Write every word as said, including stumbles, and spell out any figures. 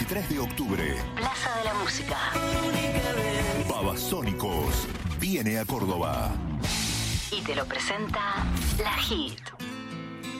veintitrés de octubre. Plaza de la Música. Babasónicos viene a Córdoba. Y te lo presenta La Hit.